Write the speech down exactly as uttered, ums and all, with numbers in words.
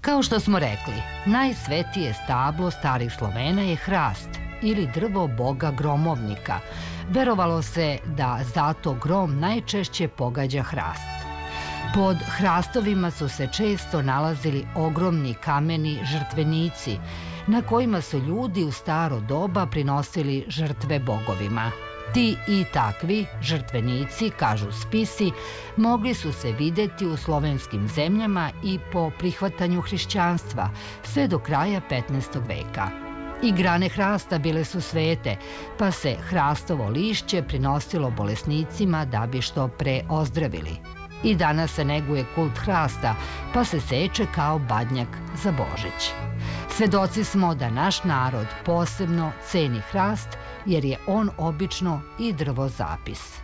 Kao što smo rekli, najsvetije stablo starih Slovena je hrast ili drvo boga gromovnika. Verovalo se da zato grom najčešće pogađa hrast. Pod hrastovima su se često nalazili ogromni kameni žrtvenici, na kojima su ljudi u staro doba prinosili žrtve bogovima. Ti i takvi žrtvenici, kažu spisi, mogli su se videti u slovenskim zemljama i po prihvatanju hrišćanstva sve do kraja petnaestog veka. I grane hrasta bile su svete, pa se hrastovo lišće prinosilo bolesnicima da bi što pre ozdravili. I danas se neguje kult hrasta, pa se seče kao badnjak za Božić. Svedoci smo da naš narod posebno ceni hrast, jer je on obično i drvo zapis.